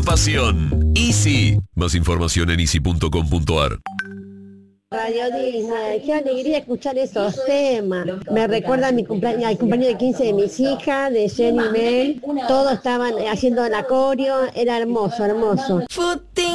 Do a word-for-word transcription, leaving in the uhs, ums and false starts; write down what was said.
Radio Pasión. Easy. Más información en easy punto com punto ar. Radio Disney, qué alegría escuchar esos temas. Me recuerda a mi cumpleaños, al cumpleaños de quince de mis hijas, de Jenny Mel. Todos estaban haciendo el acorio, era hermoso, hermoso.